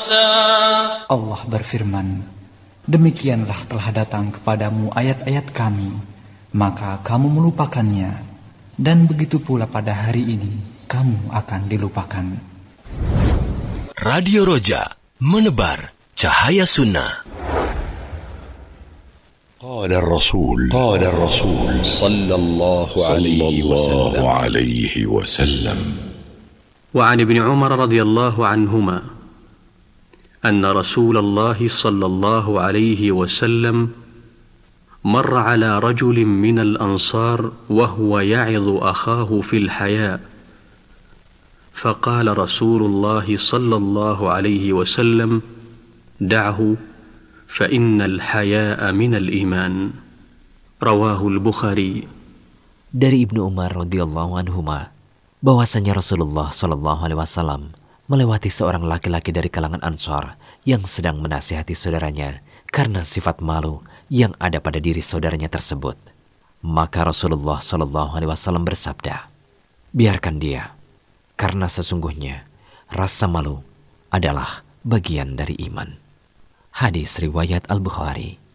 Allah berfirman, demikianlah telah datang kepadamu ayat-ayat kami, maka kamu melupakannya, dan begitu pula pada hari ini kamu akan dilupakan. Radio Roja, menebar cahaya sunnah. قال الرسول صلى الله عليه وسلم وعن ابن عمر رضي الله عنهما أن رسول الله صلى الله عليه وسلم مر على رجل من الأنصار وهو يعظ أخاه في الحياء، فقال رسول الله صلى الله عليه وسلم: دعه فإن الحياء من الإيمان. رواه البخاري. Dari Ibnu Umar radhiyallahu anhuma, bahwasanya Rasulullah sallallahu alaihi wasallam melewati seorang laki-laki dari kalangan Ansar yang sedang menasihati saudaranya karena sifat malu yang ada pada diri saudaranya tersebut. Maka Rasulullah sallallahu alaihi wasallam bersabda, biarkan dia, karena sesungguhnya rasa malu adalah bagian dari iman. Hadis riwayat Al-Bukhari.